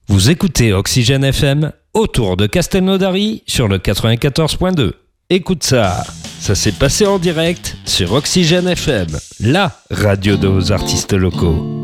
Vous écoutez Oxygène FM autour de Castelnaudary sur le 94.2. Écoute ça, ça s'est passé en direct sur Oxygène FM, la radio de vos artistes locaux.